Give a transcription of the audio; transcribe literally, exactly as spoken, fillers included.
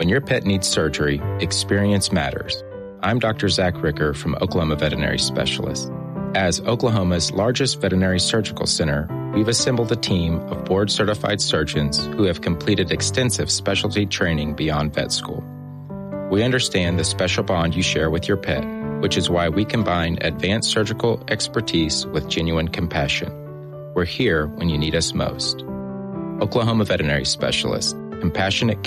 When your pet needs surgery, experience matters. I'm Doctor Zach Ricker from Oklahoma Veterinary Specialists. As Oklahoma's largest veterinary surgical center, we've assembled a team of board-certified surgeons who have completed extensive specialty training beyond vet school. We understand the special bond you share with your pet, which is why we combine advanced surgical expertise with genuine compassion. We're here when you need us most. Oklahoma Veterinary Specialists, compassionate